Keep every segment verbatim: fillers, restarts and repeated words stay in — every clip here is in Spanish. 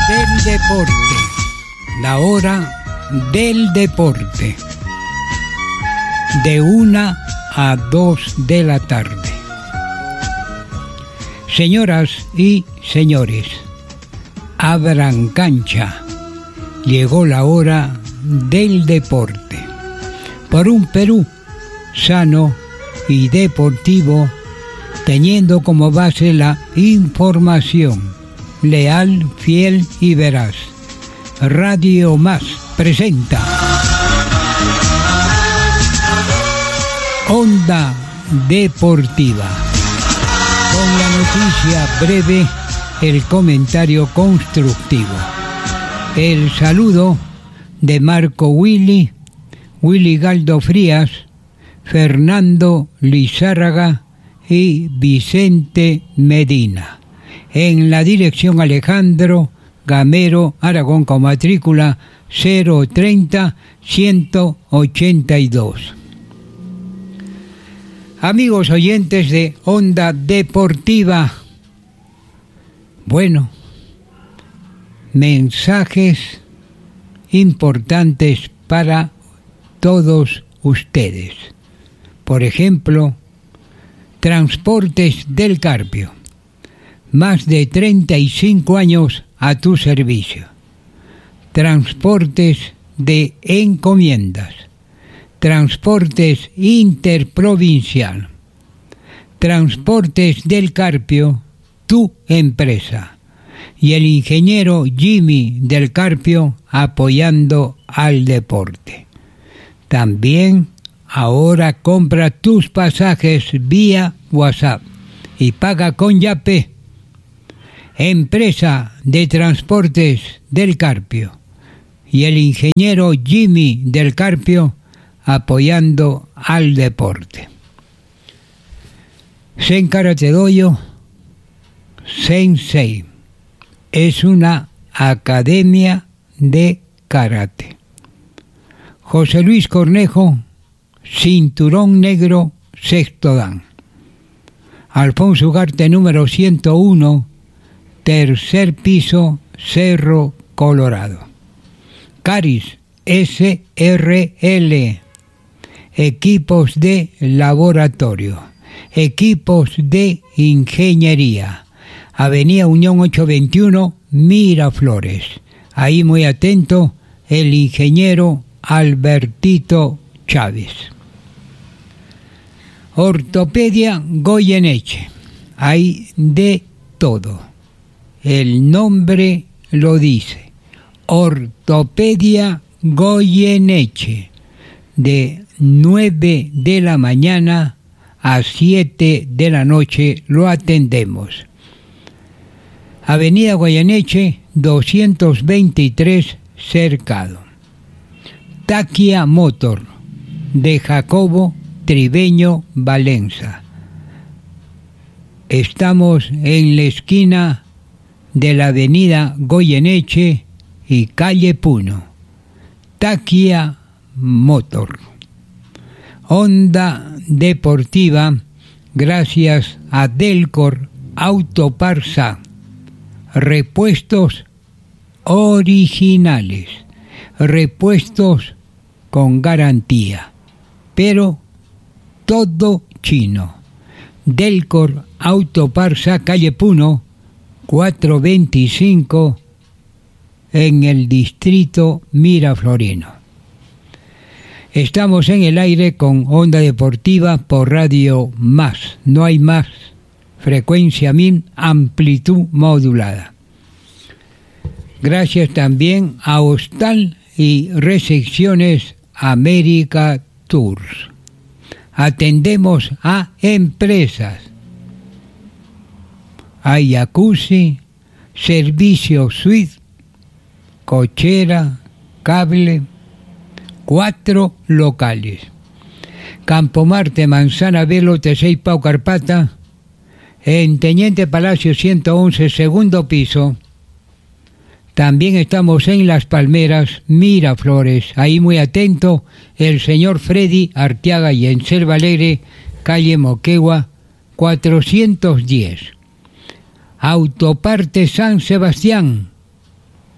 del deporte. La hora del deporte. De una a dos de la tarde. Señoras y señores, abran cancha. Llegó la hora del deporte. Por un Perú sano y deportivo, teniendo como base la información, leal, fiel y veraz. Radio Más presenta Onda Deportiva. Con la noticia breve, el comentario constructivo. El saludo de Marco Willy, Willy Galdo Frías, Fernando Lizárraga y Vicente Medina. En la dirección Alejandro Gamero Aragón con matrícula cero treinta ciento ochenta y dos. Amigos oyentes de Onda Deportiva, bueno, mensajes importantes para todos ustedes. Por ejemplo, Transportes del Carpio, más de treinta y cinco años a tu servicio. Transportes de encomiendas, Transportes Interprovincial, Transportes del Carpio, tu empresa, y el ingeniero Jimmy del Carpio apoyando al deporte. También ahora compra tus pasajes vía WhatsApp y paga con Yape. Empresa de Transportes del Carpio y el ingeniero Jimmy del Carpio apoyando al deporte. Sen Karate Dojo Sensei es una academia de karate. José Luis Cornejo, cinturón negro, sexto dan. Alfonso Ugarte, número ciento uno, tercer piso, Cerro Colorado. Caris S R L, equipos de laboratorio, equipos de ingeniería. Avenida Unión ochocientos veintiuno, Miraflores. Ahí muy atento el ingeniero Albertito Chávez. Ortopedia Goyeneche. Hay de todo. El nombre lo dice. Ortopedia Goyeneche. De nueve de la mañana a siete de la noche lo atendemos. Avenida Goyeneche doscientos veintitrés, Cercado. Taquia Motor, de Jacobo Tribeño Valenza. Estamos en la esquina de la avenida Goyeneche y calle Puno. Taquia Motor. Onda Deportiva, gracias a Delcor Autoparsa. Repuestos originales, repuestos con garantía, pero todo chino. Delcor Autoparsa, calle Puno, cuatrocientos veinticinco, en el distrito Miraflorino. Estamos en el aire con Onda Deportiva por Radio Más. No hay más. Frecuencia min, amplitud modulada. Gracias también a Hostal y Recepciones América Tours. Atendemos a empresas. Hay jacuzzi, servicio suite, cochera, cable, cuatro locales. Campo Marte, Manzana Velo, Tesey, Pau, Carpata. En Teniente Palacio ciento once, segundo piso. También estamos en Las Palmeras, Miraflores. Ahí muy atento el señor Freddy Arteaga, y en Selva Alegre, calle Moquegua, cuatrocientos diez. Autoparte San Sebastián,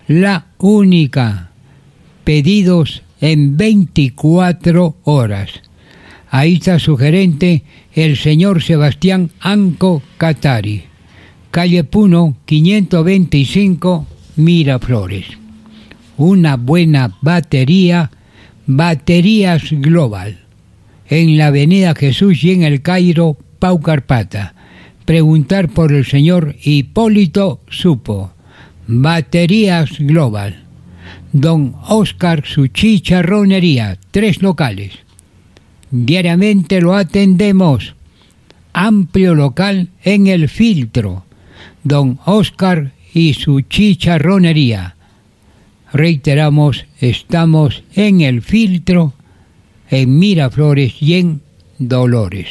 la única. Pedidos en veinticuatro horas. Ahí está su gerente, el señor Sebastián Anco Catari. Calle Puno, quinientos veinticinco, Miraflores. Una buena batería, Baterías Global. En la avenida Jesús y en el Cairo, Pau Carpata. Preguntar por el señor Hipólito Supo. Baterías Global. Don Oscar, su chicharronería, tres locales. Diariamente lo atendemos. Amplio local en El Filtro. Don Oscar y su chicharronería. Reiteramos, estamos en El Filtro, en Miraflores y en Dolores.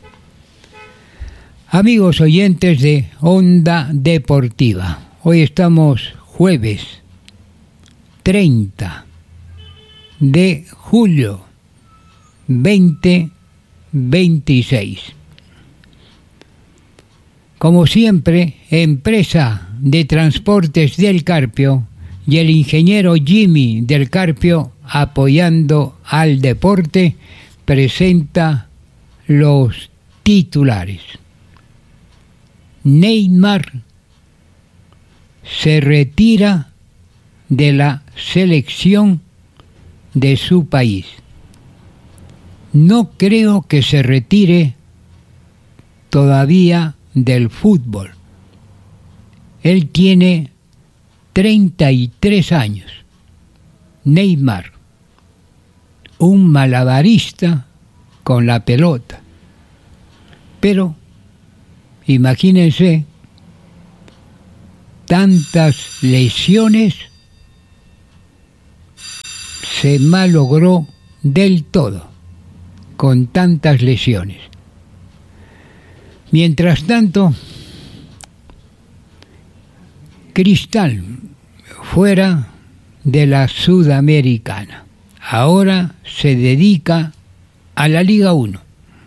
Amigos oyentes de Onda Deportiva, hoy estamos jueves treinta de julio veinte veintiséis. Como siempre, Empresa de Transportes del Carpio y el ingeniero Jimmy del Carpio, apoyando al deporte, presenta los titulares. Neymar se retira de la selección de su país. No creo que se retire todavía del fútbol. Él tiene treinta y tres años. Neymar, un malabarista con la pelota. Pero, imagínense, tantas lesiones, se malogró del todo con tantas lesiones. Mientras tanto, Cristal fuera de la Sudamericana. Ahora se dedica a la Liga uno.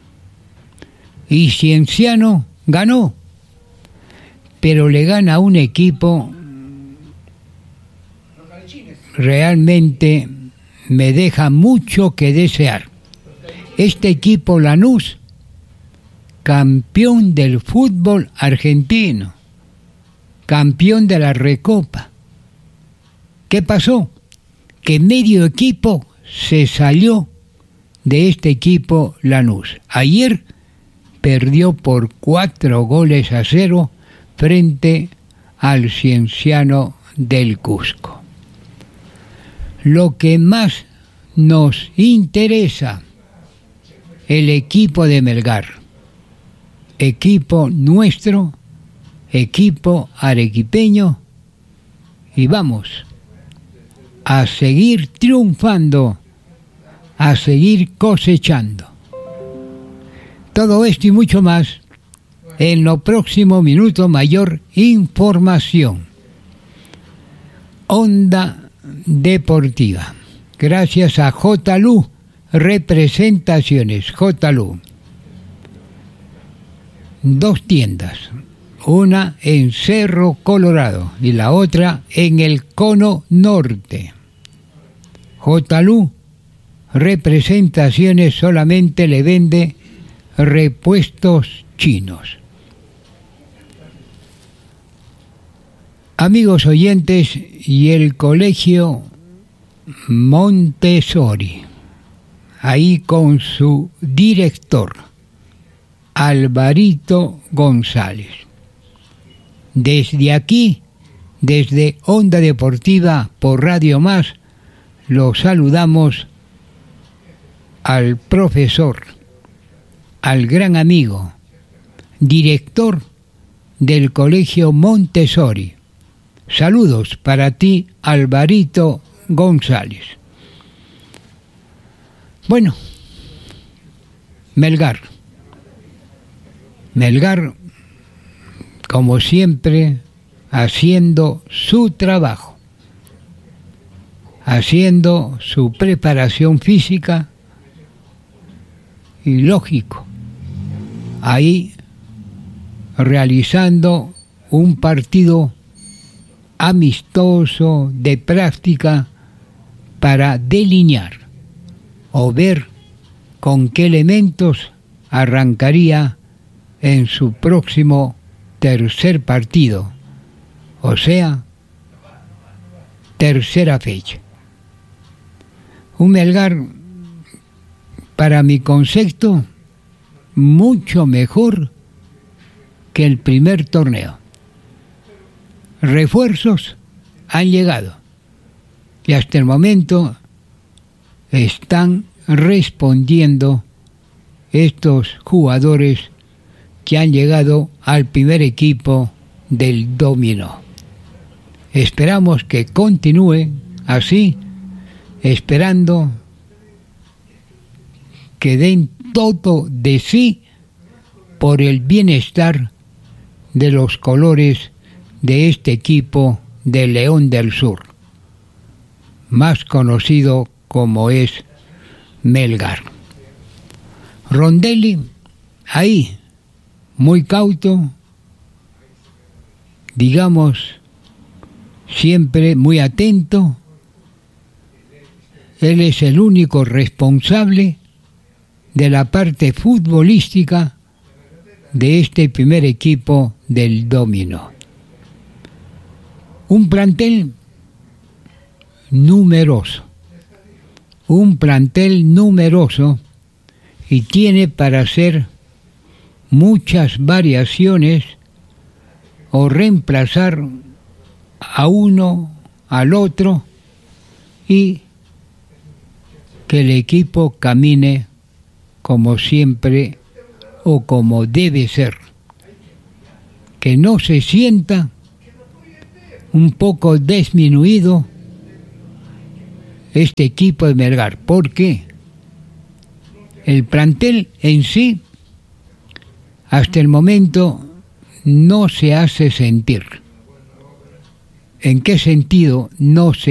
Y Cienciano ganó, pero le gana a un equipo realmente me deja mucho que desear. Este equipo Lanús, campeón del fútbol argentino, campeón de la Recopa. ¿Qué pasó? Que medio equipo se salió de este equipo Lanús. Ayer perdió por cuatro goles a cero frente al Cienciano del Cusco. Lo que más nos interesa, el equipo de Melgar, equipo nuestro, equipo arequipeño, y vamos a seguir triunfando, a seguir cosechando. Todo esto y mucho más en lo próximo minuto. Mayor información. Onda Deportiva. Gracias a J. Lu Representaciones. J. Lu. Dos tiendas. Una en Cerro Colorado y la otra en el Cono Norte. J. Lu Representaciones solamente le vende repuestos chinos. Amigos oyentes, y el colegio Montessori, ahí con su director, Alvarito González. Desde aquí, desde Onda Deportiva por Radio Más, los saludamos al profesor, al gran amigo, director del Colegio Montessori. Saludos para ti, Alvarito González. Bueno, Melgar. Melgar, como siempre, haciendo su trabajo, haciendo su preparación física y lógico, ahí realizando un partido amistoso, de práctica, para delinear o ver con qué elementos arrancaría en su próximo tercer partido, o sea, tercera fecha. Un Melgar, para mi concepto, mucho mejor que el primer torneo. Refuerzos han llegado y hasta el momento están respondiendo estos jugadores que han llegado al primer equipo del dominó. Esperamos que continúe así, esperando que den todo de sí por el bienestar de los colores de este equipo de León del Sur, más conocido como es Melgar. Rondelli, ahí, muy cauto, digamos, siempre muy atento. Él es el único responsable de la parte futbolística de este primer equipo del dominó. Un plantel numeroso, un plantel numeroso y tiene para hacer muchas variaciones o reemplazar a uno, al otro, y que el equipo camine como siempre o como debe ser. Que no se sienta un poco disminuido este equipo de Melgar, porque el plantel en sí hasta el momento no se hace sentir. ¿En qué sentido no se